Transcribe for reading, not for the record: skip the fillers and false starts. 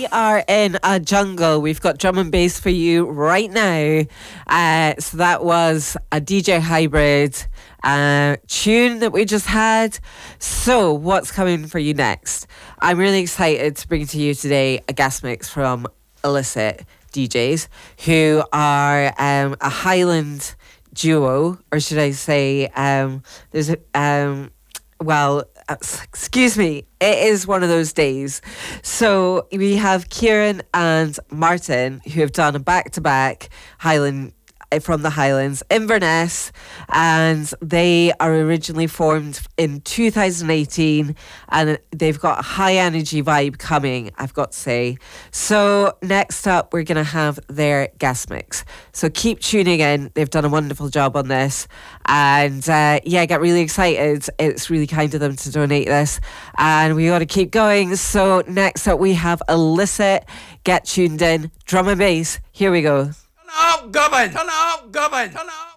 are in a jungle. We've got drum and bass for you right now. So that was a DJ Hybrid tune that we just had. So what's coming for you next? I'm really excited to bring to you today a guest mix from Illicit DJs, who are a Highland duo, or should I say, there's a excuse me, it is one of those days. So we have Kieran and Martin, who have done a back-to-back Highland from the Highlands, Inverness, and they are originally formed in 2018, and they've got a high energy vibe coming, I've got to say. So next up, we're going to have their guest mix. So keep tuning in. They've done a wonderful job on this, and get really excited. It's really kind of them to donate this, and we got to keep going. So next up, we have Illicit. Get tuned in. Drum and bass. Here we go. Turn up, Govan! Turn up, Govan! Turn up!